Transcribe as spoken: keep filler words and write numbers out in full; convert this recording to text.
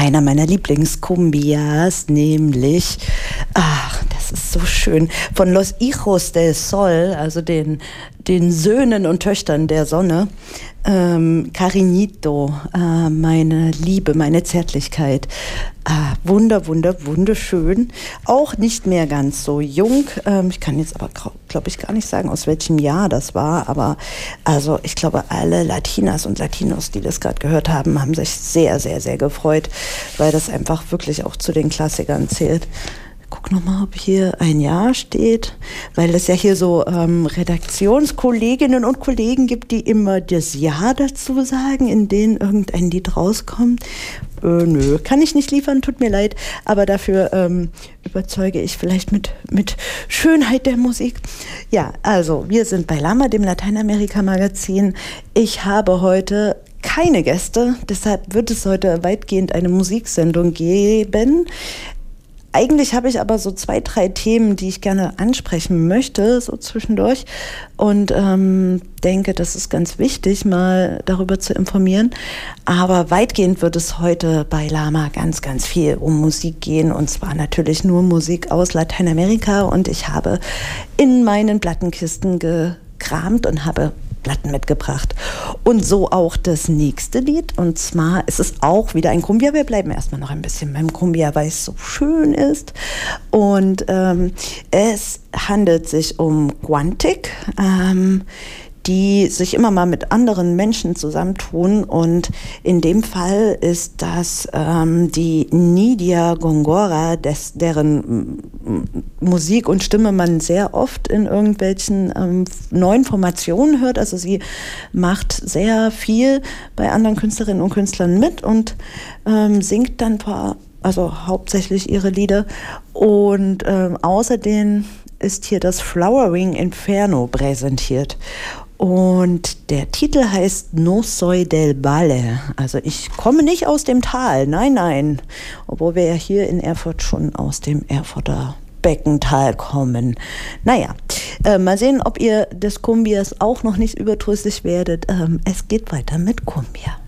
einer meiner Lieblingscumbias, nämlich, ach, das ist so schön, von Los Hijos del Sol, also den, den Söhnen und Töchtern der Sonne. Ähm, Cariñito, äh, meine Liebe, meine Zärtlichkeit. Äh, wunder, wunder, wunderschön. Auch nicht mehr ganz so jung. Ähm, ich kann jetzt aber, glaube ich, gar nicht sagen, aus welchem Jahr das war. Aber also ich glaube, alle Latinas und Latinos, die das gerade gehört haben, haben sich sehr, sehr, sehr gefreut, weil das einfach wirklich auch zu den Klassikern zählt. Guck nochmal, ob hier ein Jahr steht, weil es ja hier so ähm, Redaktionskolleginnen und Kollegen gibt, die immer das Jahr dazu sagen, in denen irgendein Lied rauskommt. Äh, nö, kann ich nicht liefern, tut mir leid, aber dafür ähm, überzeuge ich vielleicht mit, mit Schönheit der Musik. Ja, also wir sind bei Lama, dem Lateinamerika-Magazin. Ich habe heute keine Gäste, deshalb wird es heute weitgehend eine Musiksendung geben. Eigentlich habe ich aber so zwei, drei Themen, die ich gerne ansprechen möchte, so zwischendurch. Und ähm, denke, das ist ganz wichtig, mal darüber zu informieren. Aber weitgehend wird es heute bei Lama ganz, ganz viel um Musik gehen. Und zwar natürlich nur Musik aus Lateinamerika. Und ich habe in meinen Plattenkisten gekramt und habe Platten mitgebracht. Und so auch das nächste Lied. Und zwar ist es auch wieder ein Cumbia. Wir bleiben erstmal noch ein bisschen beim Cumbia, weil es so schön ist. Und ähm, es handelt sich um Guantic, ähm, die sich immer mal mit anderen Menschen zusammentun. Und in dem Fall ist das ähm, die Nidia Góngora, des, deren Musik und Stimme man sehr oft in irgendwelchen ähm, neuen Formationen hört. Also sie macht sehr viel bei anderen Künstlerinnen und Künstlern mit und ähm, singt dann paar, also hauptsächlich ihre Lieder. Und ähm, außerdem ist hier das Flowering Inferno präsentiert. Und der Titel heißt No soy del Valle, also ich komme nicht aus dem Tal, nein, nein, obwohl wir ja hier in Erfurt schon aus dem Erfurter Beckental kommen. Naja, äh, mal sehen, ob ihr des Cumbias auch noch nicht überdrüssig werdet. Ähm, es geht weiter mit Cumbia.